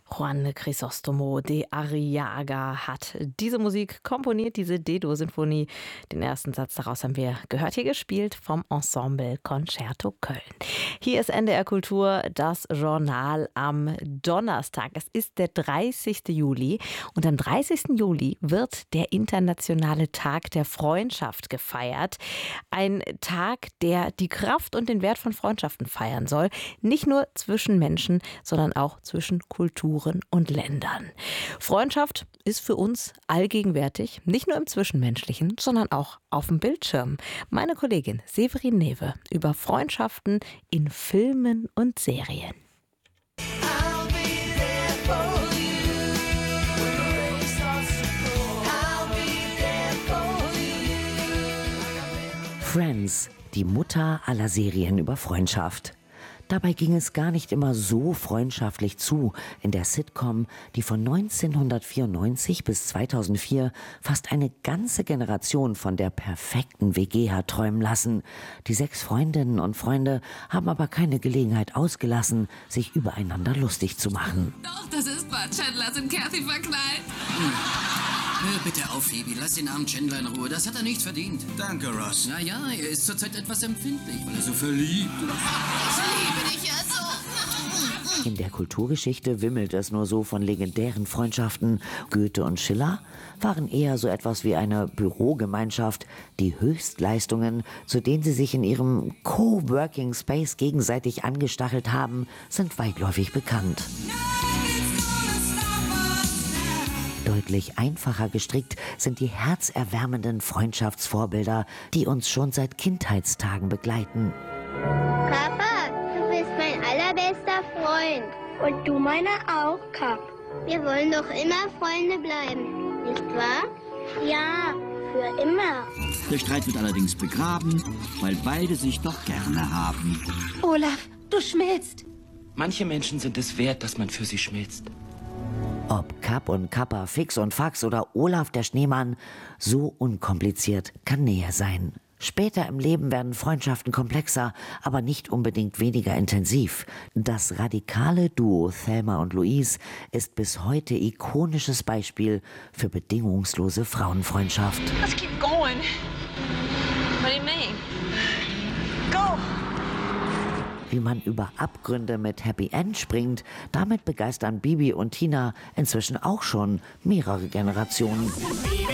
Juan Crisóstomo de Arriaga hat diese Musik komponiert, diese D-Dur-Sinfonie. Den ersten Satz daraus haben wir gehört, hier gespielt vom Ensemble Concerto Köln. Hier ist NDR Kultur, das Journal am Donnerstag. Es ist der 30. Juli und am 30. Juli wird der Internationale Tag der Freundschaft gefeiert. Ein Tag, der die Kraft und den Wert von Freundschaften feiern soll. Nicht nur zwischen Menschen, sondern auch zwischen Kulturen und Ländern. Freundschaft ist für uns allgegenwärtig, nicht nur im Zwischenmenschlichen, sondern auch auf dem Bildschirm. Meine Kollegin Severin Newe über Freundschaften in Filmen und Serien. Friends, die Mutter aller Serien über Freundschaft. Dabei ging es gar nicht immer so freundschaftlich zu in der Sitcom, die von 1994 bis 2004 fast eine ganze Generation von der perfekten WG hat träumen lassen. Die 6 Freundinnen und Freunde haben aber keine Gelegenheit ausgelassen, sich übereinander lustig zu machen. Doch, das ist wahr. Chandler sind Kathy verknallt. Hör bitte auf, Phoebe. Lass den armen Chandler in Ruhe. Das hat er nicht verdient. Danke, Ross. Naja, er ist zurzeit etwas empfindlich, weil er so verliebt ist. Ich liebe dich ja so. In der Kulturgeschichte wimmelt es nur so von legendären Freundschaften. Goethe und Schiller waren eher so etwas wie eine Bürogemeinschaft. Die Höchstleistungen, zu denen sie sich in ihrem Coworking Space gegenseitig angestachelt haben, sind weitläufig bekannt. Deutlich einfacher gestrickt sind die herzerwärmenden Freundschaftsvorbilder, die uns schon seit Kindheitstagen begleiten. Papa, du bist mein allerbester Freund. Und du meiner auch, Kap. Wir wollen doch immer Freunde bleiben, nicht wahr? Ja, für immer. Der Streit wird allerdings begraben, weil beide sich doch gerne haben. Olaf, du schmilzt. Manche Menschen sind es wert, dass man für sie schmilzt. Ob Kap und Kappa, Fix und Fax oder Olaf der Schneemann, so unkompliziert kann Nähe sein. Später im Leben werden Freundschaften komplexer, aber nicht unbedingt weniger intensiv. Das radikale Duo Thelma und Louise ist bis heute ikonisches Beispiel für bedingungslose Frauenfreundschaft. Let's keep going. What do you mean? Go! Wie man über Abgründe mit Happy End springt, damit begeistern Bibi und Tina inzwischen auch schon mehrere Generationen.